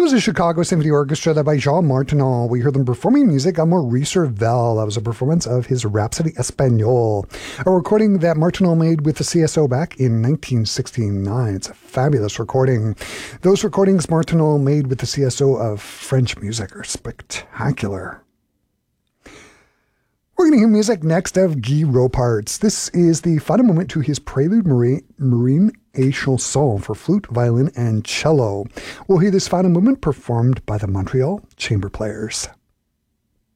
was a Chicago Symphony Orchestra led by Jean Martinal. We heard them performing music on Maurice Ravel. That was a performance of his Rhapsody Espagnole, a recording that Martinal made with the CSO back in 1969. It's a fabulous recording. Those recordings Martinal made with the CSO of French music are spectacular. We're going to hear music next of Guy Roparts. This is the final movement to his Prelude Marine et Chanson for flute, violin, and cello. We'll hear this final movement performed by the Montreal Chamber Players.